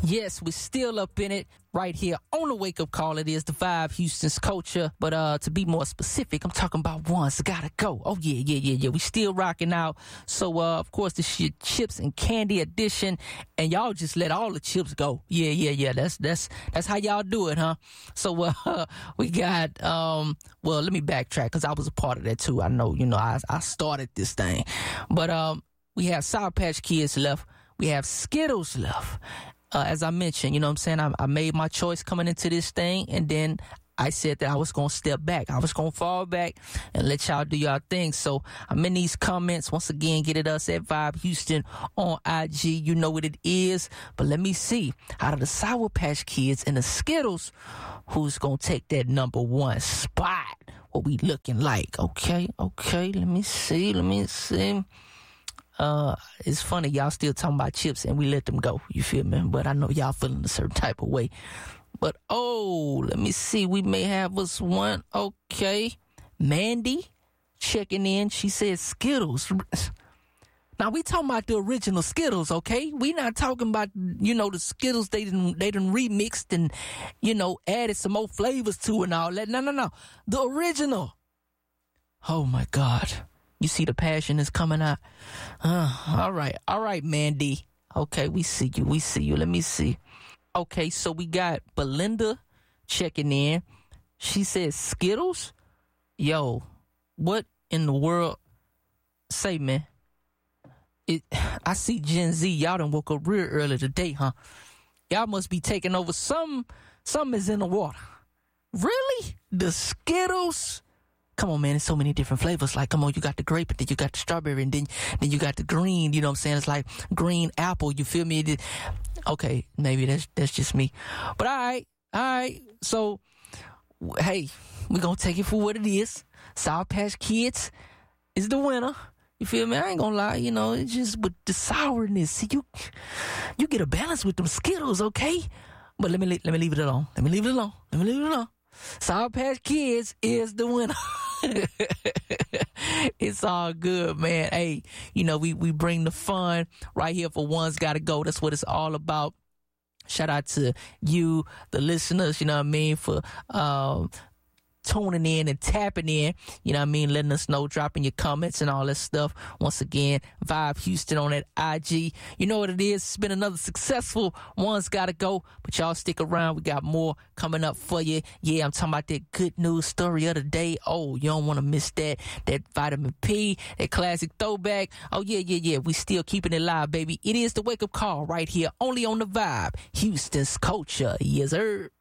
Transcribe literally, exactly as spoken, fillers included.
Yes, we're still up in it right here on the Wake Up Call. It is the Vibe, Houston's culture. But uh, to be more specific, I'm talking about ones gotta go. Oh, yeah, yeah, yeah, yeah. We still rocking out. So, uh, of course, the sh- chips and candy edition. And y'all just let all the chips go. Yeah, yeah, yeah. That's that's that's how y'all do it, huh? So, uh, we got, um, well, let me backtrack because I was a part of that, too. I know, you know, I, I started this thing. But um, we have Sour Patch Kids left. We have Skittles left. Uh, as I mentioned, you know what I'm saying? I, I made my choice coming into this thing, and then I said that I was going to step back. I was going to fall back and let y'all do y'all thing. So I'm in these comments. Once again, get at us at Vibe Houston on I G. You know what it is. But let me see. Out of the Sour Patch Kids and the Skittles, who's going to take that number one spot? What we looking like? Okay, okay. Let me see. Let me see. Uh, it's funny, y'all still talking about chips and we let them go, you feel me? But I know y'all feeling a certain type of way. But, oh, let me see. We may have us one. Okay. Mandy checking in. She said Skittles. Now, we talking about the original Skittles, okay? We not talking about, you know, the Skittles they done, they done remixed and, you know, added some more flavors to and all that. No, no, no. The original. Oh, my God. You see the passion is coming out. Uh, all right. All right, Mandy. Okay, we see you. We see you. Let me see. Okay, so we got Belinda checking in. She says Skittles? Yo, what in the world? Say, man. It. I see Gen Z. Y'all done woke up real early today, huh? Y'all must be taking over. Some, some is in the water. Really? The Skittles? Come on, man, there's so many different flavors. Like, come on, you got the grape, and then you got the strawberry, and then then you got the green, you know what I'm saying? It's like green apple, you feel me? Okay, maybe that's that's just me. But all right, all right. So, hey, we're going to take it for what it is. Sour Patch Kids is the winner. You feel me? I ain't going to lie, you know, it's just with the sourness. See, you, you get a balance with them Skittles, okay? But let me, let me leave it alone. Let me leave it alone. Let me leave it alone. Sour Patch Kids is the winner. It's all good, man. Hey, you know, we, we bring the fun right here for One's Gotta Go. That's what it's all about. Shout out to you, the listeners, you know what I mean, for um, tuning in and tapping in, you know what I mean, letting us know, dropping your comments and all that stuff. Once again, Vibe Houston on that I G. You know what it is. It's been another successful One's Gotta Go, but y'all stick around. We got more coming up for you. Yeah, I'm talking about that good news story of the day. Oh, you don't want to miss that. That vitamin P, that classic throwback. Oh, yeah, yeah, yeah. We still keeping it live, baby. It is the Wake Up Call right here, only on the Vibe Houston's culture. Yes, sir.